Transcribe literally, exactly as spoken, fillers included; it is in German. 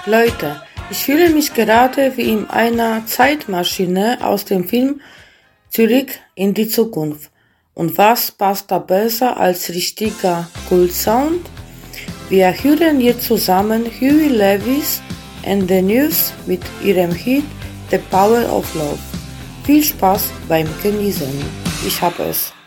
Leute, ich fühle mich gerade wie in einer Zeitmaschine aus dem Film Zurück in die Zukunft. Und was passt da besser als richtiger Kultsound? Wir hören hier zusammen Huey Lewis and the News mit ihrem Hit The Power of Love. Viel Spaß beim Genießen. Ich hab es.